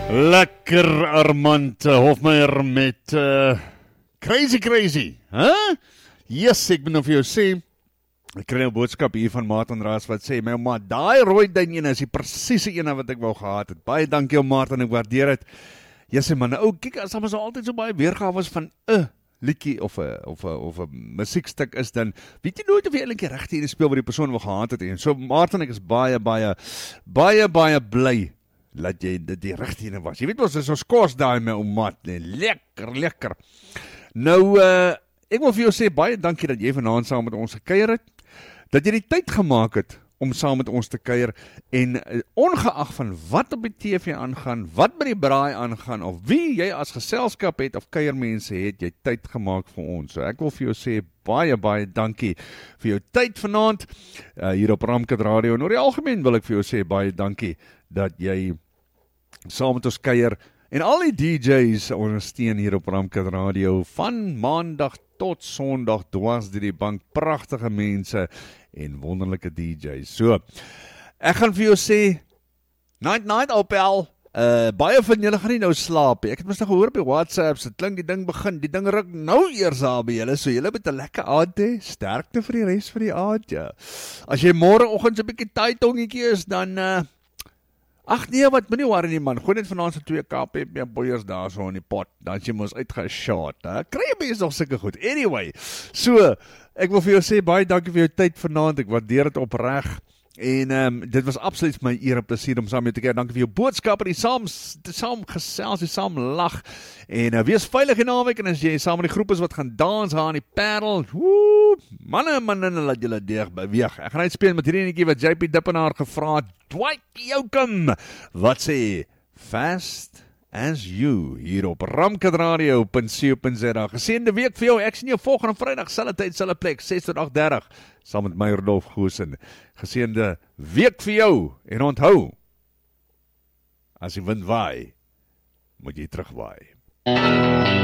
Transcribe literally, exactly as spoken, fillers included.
Lekker Armand Hofmeyer met uh, Crazy Crazy. Huh? Yes, ek moet nou vir jou sê, ek kry nou boodskap hier van Martin Raas wat sê, my maat, daai rooi duin ene is die presiese ene wat ek wou gehad het. Baie dankie om Martin, ek waardeer het. Yes, man, ou, kyk, as ons altyd so baie weergawe is van 'n uh, liedjie of 'n of 'n of 'n musiekstuk is, dan weet jy nooit of jy eintlik reg hier speel wat die persoon wil gehad het. En so Martin, ek is baie baie baie baie bly laat jy dit die regte ene was. Jy weet ons is ons kos daai met ou mat, nee, lekker, lekker. Nou uh, ek wil vir jou sê baie dankie dat jy vanaand saam met ons gekuier het. Dat jy die tyd gemaak het om saam met ons te kuier en uh, ongeag van wat op die T V aangaan, wat by die braai aangaan of wie jy as geselskap het of kuiermense het, jy tyd gemaak vir ons. So ek wil vir jou sê baie baie dankie vir jou tyd vanaand uh, hier op Ramkat Radio. En oor die algemeen wil ek vir jou sê baie dankie dat jy saam met ons kuier en al die D J's ondersteun hier op Ramkat Radio van maandag tot sondag dwars deur die bank, pragtige mense en wonderlike D J's. So, ek gaan vir jou sê, night night Opel, uh, baie van julle gaan nie nou slaap nie. Ek het mos nou gehoor op die WhatsApps, het klink die ding begin, die ding ruk nou eers aan by julle, so julle met 'n lekker aand hê, sterkte vir die res van die aand, ja. As jy môreoggend so 'n bietjie tydtongetjie is, dan uh, ag nee, wat moenie worry nie man, gooi net vanaand so twee K P B boeiers daar so in die pot, dan jy mos uitgeshot, hè? Kry jy mens nog sulke goed. Anyway, so, ek wil vir jou sê, baie dankie vir jou tyd vanaand, ek waardeer dit opreg, en um, dit was absoluut my eer en plesier om saam met jou te kyk, dankie vir jou boodskap, en die saam, die saam gesels, die saam lag, en uh, wees veilig in naweek, en as jy saam met die groep is wat gaan dans, aan die Parel, woe, manne, manne, laat julle deeg beweeg. Ek gaan uitspeel met hierdie enetjie wat J P Dippenaar gevra het, Dwight Yoakam, wat sê, Fast as You, hier op Ramkat Radio punt co punt za. Geseënde week vir jou, ek sien jou volgende Vrydag, selfde tyd, selfde plek, ses tot agt dertig, saam met my Rodolf Goosen. Geseënde week vir jou, en onthou, as die wind waai, moet jy terugwaai.